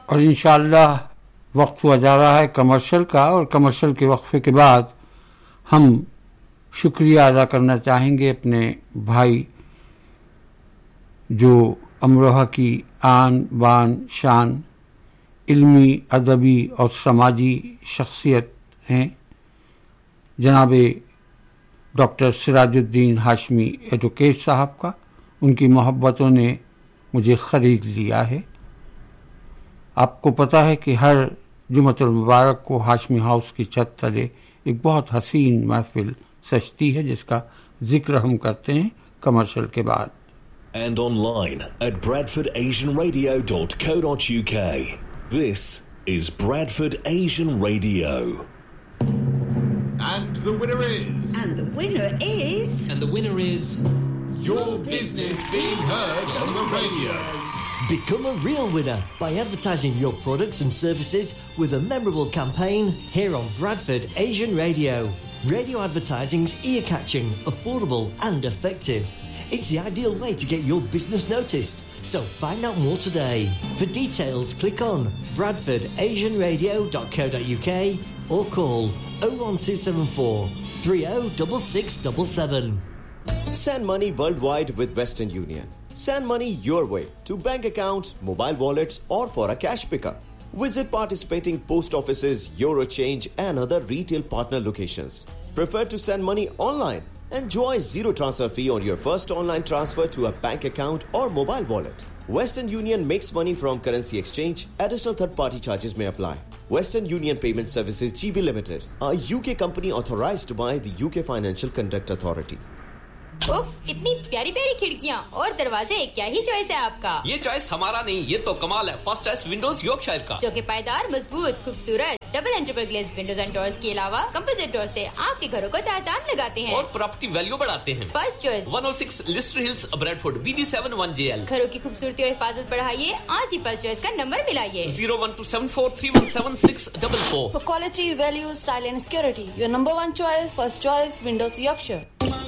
اور انشاءاللہ وقت ہوا جا رہا ہے کمرشل کا، اور کمرشل کے وقفے کے بعد ہم شکریہ ادا کرنا چاہیں گے اپنے بھائی جو امروہہ کی آن بان شان علمی ادبی اور سماجی شخصیت ہیں، جناب ڈاکٹر سراج الدین ہاشمی ایڈوکیٹ صاحب کا۔ ان کی محبتوں نے مجھے خرید لیا ہے۔ آپ کو پتہ ہے کہ ہر جمعۃ المبارک کو ہاشمی ہاؤس کی چھت تلے ایک بہت حسین محفل سجتی ہے، جس کا ذکر ہم کرتے ہیں کمرشل کے بعد۔ And online at bradfordasianradio.co.uk. This is Bradford Asian Radio. And the winner is... And the winner is... And the winner is... Your business being heard on the radio. Become a real winner by advertising your products and services with a memorable campaign here on Bradford Asian Radio. Radio advertising's ear-catching, affordable and effective. It's the ideal way to get your business noticed. So find out more today. For details, click on bradfordasianradio.co.uk or call 01274 306677. Send money worldwide with Western Union. Send money your way to bank accounts, mobile wallets or for a cash pickup. Visit participating post offices, Eurochange and other retail partner locations. Prefer to send money online? Enjoy zero transfer fee on your first online transfer to a bank account or mobile wallet. Western Union makes money from currency exchange. Additional third-party charges may apply. Western Union Payment Services GB Limited, a UK company authorized by the UK Financial Conduct Authority. उफ, इतनी प्यारी प्यारी खिड़कियाँ और दरवाजे, क्या ही choice है आपका। ये चॉइस हमारा नहीं, ये तो कमाल है। फर्स्ट चॉइस विंडोज यॉर्कशायर का, जो कि पायदार, मजबूत, खूबसूरत double and triple glaze Windows and doors के अलावा कंपोजिट डोर से आपके घरों को चार चांद लगाते हैं और प्रॉपर्टी वैल्यू बढ़ाते हैं। First choice 106 Leicester hills, Bradford, BD7 1JL। घरों की खूबसूरती और हिफाजत बढ़ाइए, आज ही फर्स्ट चॉइस का number मिलाइए 01274317644। For quality, value, style and security, your number one choice, first choice, Windows Yorkshire.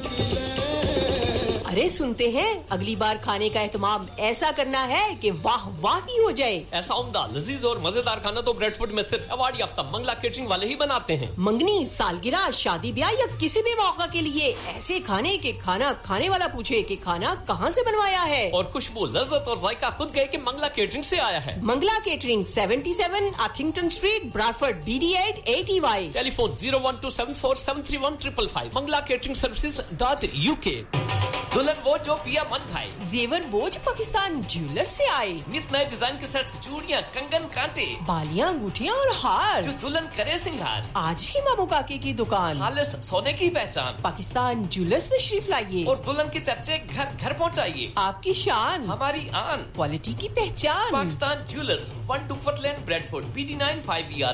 अरे सुनते हैं, अगली बार खाने का एहतमाम ऐसा करना है कि वाह वाह ही हो जाए। ऐसा उम्दा, लजीज और मजेदार खाना तो ब्रैडफोर्ड में सिर्फ अवार्ड याफ्ता मंगला केटरिंग वाले ही बनाते हैं। मंगनी, सालगिरह, शादी ब्याह या किसी भी मौका के लिए ऐसे खाने के खाना खाने वाला पूछे कि खाना कहाँ से बनवाया है, और खुशबू, लज्जत और जायका खुद गए कि मंगला केटरिंग से आया है। Mangla catering 77 आथिंगटन street, Bradford, BD8 8EY। Telephone 01274731555। Mangla catering सर्विसेज.uk। दुल्हन वो जो पिया मन भाई, जेवर वो जो पाकिस्तान ज्वेलर से आए, नित नए डिजाइन के सेट्स, चूड़ियां, कंगन, कांटे, बालियां, अंगूठियां और हार, जो दुल्हन करे सिंगार। आज ही मामू काके की दुकान, खालिस सोने की पहचान, पाकिस्तान ज्वेलर्स तशरीफ लाइए और दुल्हन के चर्चे घर घर पहुंचाइए। आपकी शान, हमारी आन, क्वालिटी की पहचान। Pakistan jewellers, 1 Duckworth Lane, Bradford, BD9 5ER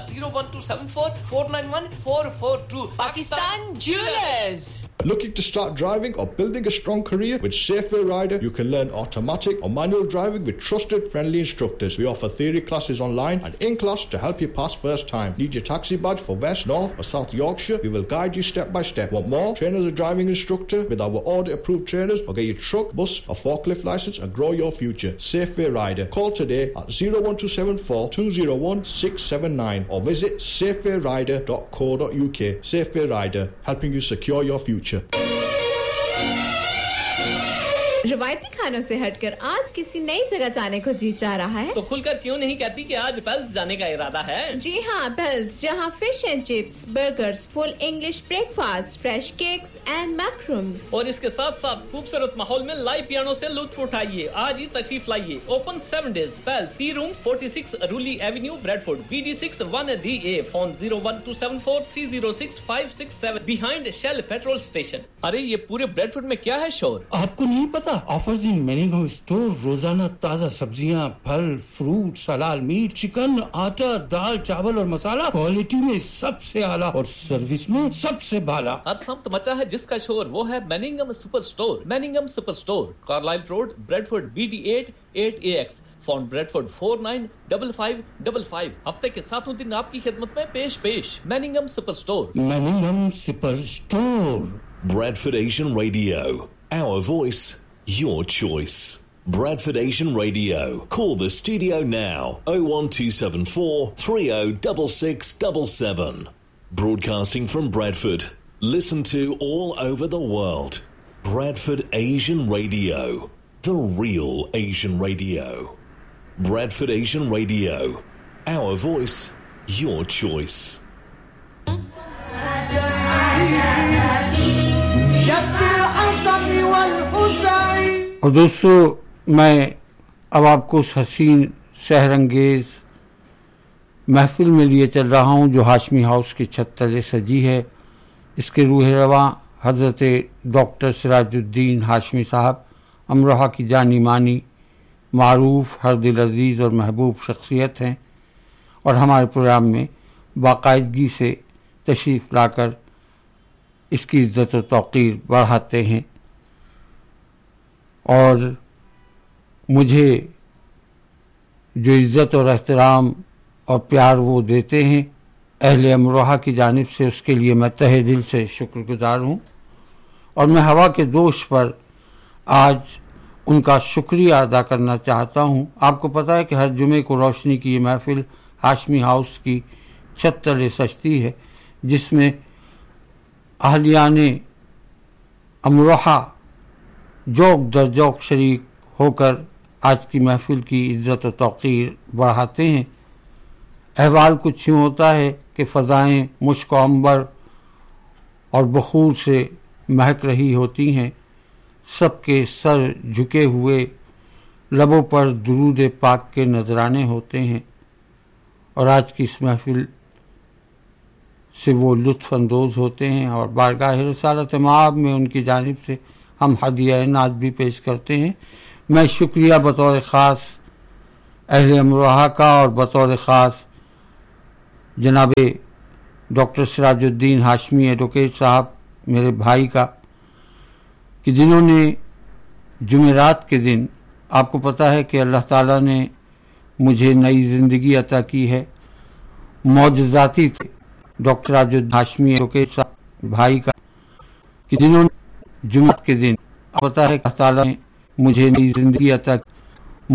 01274491442। Pakistan jewellers. Looking to start driving or building a strong career? With Safeway Rider, you can learn automatic or manual driving with trusted, friendly instructors. We offer theory classes online and in-class to help you pass first time. Need your taxi badge for West, North or South Yorkshire? We will guide you step by step. Want more? Train as a driving instructor with our audit-approved trainers, or get your truck, bus or forklift license and grow your future. Safeway Rider. Call today at 01274 201 679 or visit safewayrider.co.uk. Safeway Rider, helping you secure your future. روایتی کھانوں سے ہٹ کر آج کسی نئی جگہ جانے کو جی چاہ رہا ہے تو کھل کر کیوں نہیں کہتی کہ آج پیلس جانے کا ارادہ ہے؟ جی ہاں، پیلس، جہاں fish and chips, burgers, full English break fast, fresh cakes and میکرومز، اور اس کے ساتھ ساتھ خوبصورت ماحول میں لائیو پیانو سے لطف اٹھائیے۔ آج ہی تشریف لائیے۔ Open 7 days. پیلس، سی روم 46 رولی avenue, Bradford, BD6 1DA۔ Phone 01274306567 behind Shell petrol station۔ ارے یہ پورے بریڈفورڈ میں کیا ہے شور؟ آپ کو نہیں پتا؟ آفرز ان میننگم اسٹور، روزانہ تازہ سبزیاں، پھل، فروٹ، حلال میٹ، چکن، آٹا، دال، چاول اور مسالہ، کوالٹی میں سب سے اعلیٰ اور سروس میں سب سے بالا۔ ہر سمت مچا ہے جس کا شور، وہ ہے میننگم super store. میننگم super store, Carlyle road, Bradford, BD8 8AX۔ Phone Bradford 495555۔ ہفتے کے 7 دن آپ کی خدمت میں پیش۔ میننگم super store. میننگم super store. Bradford Asian Radio, our voice, your choice. Bradford Asian Radio. Call the studio now. 01274 306677. Broadcasting from Bradford. Listen to all over the world. Bradford Asian Radio. The real Asian radio. Bradford Asian Radio. Our voice, your choice. اور دوستو، میں اب آپ کو اس حسین سحر انگیز محفل میں لیے چل رہا ہوں جو ہاشمی ہاؤس کی چھت تلے سجی ہے. اس کے روح رواں حضرت ڈاکٹر سراج الدین ہاشمی صاحب امروہہ کی جانی مانی معروف ہر دل عزیز اور محبوب شخصیت ہیں، اور ہمارے پروگرام میں باقاعدگی سے تشریف لا کر اس کی عزت و توقیر بڑھاتے ہیں، اور مجھے جو عزت اور احترام اور پیار وہ دیتے ہیں اہل امروہہ کی جانب سے، اس کے لیے میں تہہ دل سے شکر گزار ہوں. اور میں ہوا کے دوش پر آج ان کا شکریہ ادا کرنا چاہتا ہوں. آپ کو پتہ ہے کہ ہر جمعے کو روشنی کی یہ محفل ہاشمی ہاؤس کی چھت تلے سجتی ہے، جس میں اہلیان امروہہ جوق در جوق شریک ہو کر آج کی محفل کی عزت و توقیر بڑھاتے ہیں. احوال کچھ یوں ہوتا ہے کہ فضائیں مشک و عنبر اور بخور سے مہک رہی ہوتی ہیں، سب کے سر جھکے ہوئے، لبوں پر درود پاک کے نذرانے ہوتے ہیں، اور آج کی اس محفل سے وہ لطف اندوز ہوتے ہیں، اور بارگاہ رسالت مآب میں ان کی جانب سے ہم ہدیہ نعت بھی پیش کرتے ہیں. میں شکریہ بطور خاص اہل امروہہ کا اور بطور خاص جناب ڈاکٹر سراج الدین ہاشمی ایڈوکیٹ صاحب میرے بھائی کا، کہ جنہوں نے جمعرات کے دن، آپ کو پتہ ہے کہ اللہ تعالیٰ نے مجھے نئی زندگی عطا کی ہے، معجزاتی تھے ڈاکٹر سراج الدین ہاشمی ایڈوکیٹ صاحب بھائی کا، کہ جنہوں نے جمعرات کے دن، آپ کو پتہ ہے کہ اللہ تعالیٰ نے مجھے نئی زندگی عطا کی